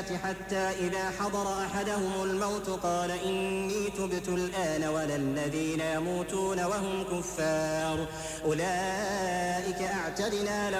الآيات حتى إذا حضر أحدهم الموت قال إني تبت الآن ولا الذين يموتون وهم كفار أولئك أعتدنا